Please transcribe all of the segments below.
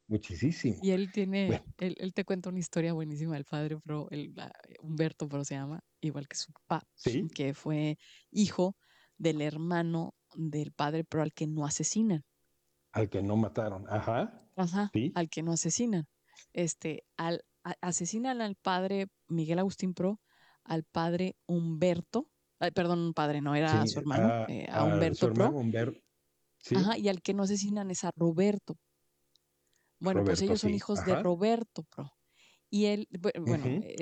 muchísimo. Y él tiene, Bueno, él te cuenta una historia buenísima del padre Pro, Humberto Pro se llama, igual que su papá, sí, que fue hijo del hermano del padre Pro al que no asesinan. al que no mataron. Ajá, Ajá, sí. al que no asesinan. Asesinan al padre Miguel Agustín Pro, al padre Humberto, ay, perdón, un padre, no era a Sí, su hermano, a a su Humberto Pro, hermano Humberto, ajá, sí, y al que no asesinan es a Roberto. Bueno, pues Roberto, ellos son sí, hijos de ajá, Roberto Pro. Y él, bueno, ujú,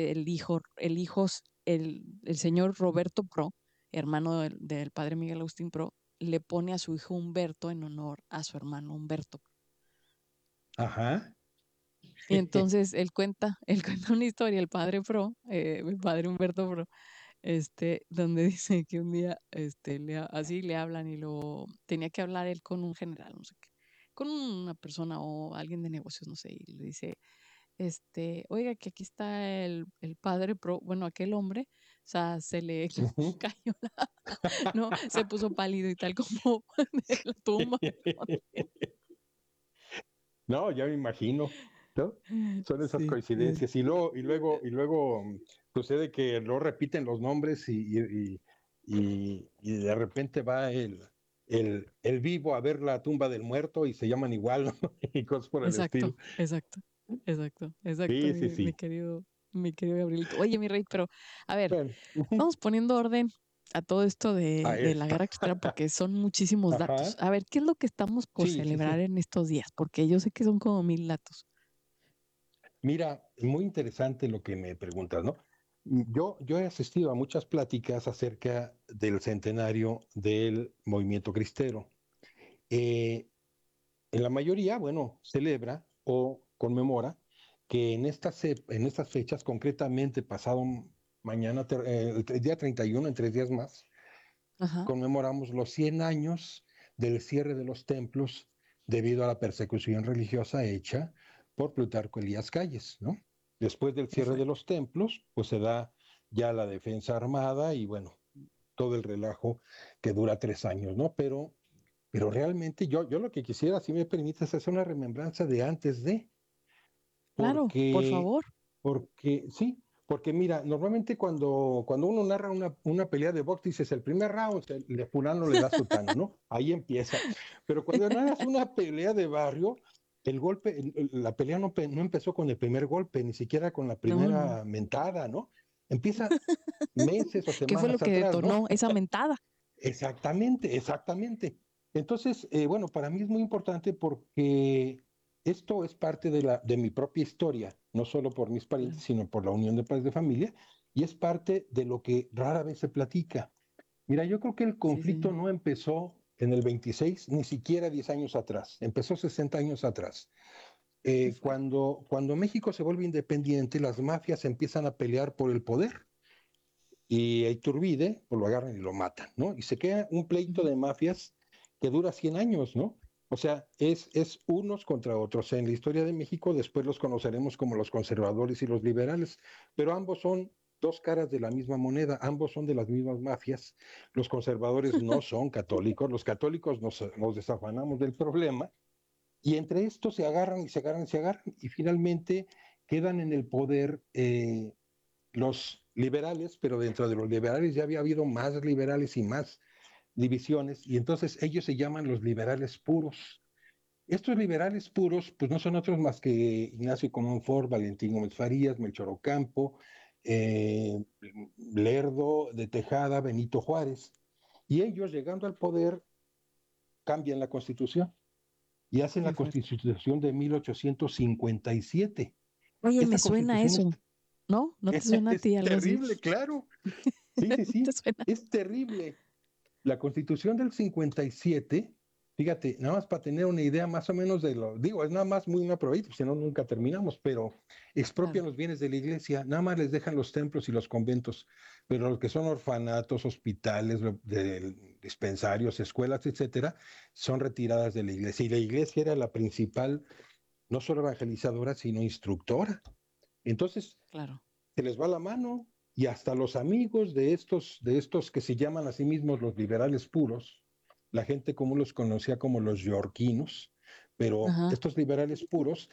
el señor Roberto Pro, hermano del padre Miguel Agustín Pro, le pone a su hijo Humberto en honor a su hermano Humberto. ajá, Y entonces él cuenta una historia, el padre Humberto Pro, donde dice que un día, así le hablan y lo tenía que hablar él con un general, no sé qué, con una persona o alguien de negocios, no sé, y le dice, oiga, que aquí está el padre Pro, bueno, aquel hombre, o sea, se le ujú. cayó no, se puso pálido y tal como de la tumba. No, ya me imagino, ¿no? Son esas Sí, coincidencias. Y luego sucede que no repiten los nombres y de repente va el vivo a ver la tumba del muerto y se llaman igual, ¿no? Y cosas por el estilo. exacto, exacto, exacto, exacto, Sí, sí, sí. mi querido Gabrielito. Oye, mi rey, pero a ver, Bueno, ujú. vamos poniendo orden a todo esto A de la esto. guerra cristera porque son muchísimos datos. Ajá. A ver, ¿qué es lo que estamos por Sí, sí, celebrar sí. en estos días? Porque yo sé que son como 1000 datos. Mira, muy interesante lo que me preguntas, ¿no? Yo he asistido a muchas pláticas acerca del centenario del movimiento cristero. Eh, en la mayoría, bueno, celebra o conmemora que en estas fechas, concretamente pasado mañana, el día 31, en 3 días más, Ajá, conmemoramos los 100 años del cierre de los templos debido a la persecución religiosa hecha por Plutarco Elías Calles, ¿no? Después del cierre de perfecto. los templos, pues se da ya la defensa armada y bueno, todo el relajo que dura 3 años, ¿no? Pero realmente yo lo que quisiera, si me permites, es hacer una remembranza de antes de, Claro, por porque, favor. porque sí, porque mira, normalmente cuando uno narra una pelea de box, dices el primer round, de fulano le da sotano, ¿no? Ahí empieza. Pero cuando narras una pelea de barrio, el golpe, la pelea no empezó con el primer golpe, ni siquiera con la No, no. primera mentada, ¿no? Empieza meses o ¿Qué fue lo semanas que atrás, ¿no? detonó esa mentada? Exactamente, exactamente. Entonces, bueno, para mí es muy importante porque esto es parte de mi propia historia, no solo por mis parientes, Claro. sino por la unión de padres de familia, y es parte de lo que rara vez se platica. Mira, yo creo que el Sí, conflicto sí. no empezó en el 26, ni siquiera 10 años atrás, empezó 60 años atrás. Qué fuerte. Cuando México se vuelve independiente, las mafias empiezan a pelear por el poder y a Iturbide, pues lo agarran y lo matan, ¿no? Y se queda un pleito Ujú. de mafias que dura 100 años, ¿no? O sea, es unos contra otros. En la historia de México después los conoceremos como los conservadores y los liberales, pero ambos son dos caras de la misma moneda, ambos son de las mismas mafias. Los conservadores no son católicos, los católicos nos desafanamos del problema y entre estos se agarran y se agarran y se agarran y finalmente quedan en el poder los liberales, pero dentro de los liberales ya había habido más liberales y más divisiones, y entonces ellos se llaman los liberales puros. Estos liberales puros, pues no son otros más que Ignacio Comonfort, Valentín Gómez Farías, Melchor Ocampo, Lerdo de Tejada, Benito Juárez, y ellos llegando al poder cambian la constitución y hacen la Qué fuerte. constitución de 1857. Oye, me Esta suena constitución eso, ¿no? ¿No te suena a es ti algo así? terrible, claro. Sí, sí, ¿Te sí, suena? es terrible. La Constitución del 57, fíjate, nada más para tener una idea más o menos de lo, digo, es nada más muy una probadita, si no, nunca terminamos, pero expropian Claro. los bienes de la iglesia, nada más les dejan los templos y los conventos, pero los que son orfanatos, hospitales, dispensarios, escuelas, etcétera, son retiradas de la iglesia. Y la iglesia era la principal, no solo evangelizadora, sino instructora. Entonces, Claro. se les va la mano y hasta los amigos de estos que se llaman a sí mismos los liberales puros, la gente común los conocía como los yorquinos, pero Ajá. estos liberales puros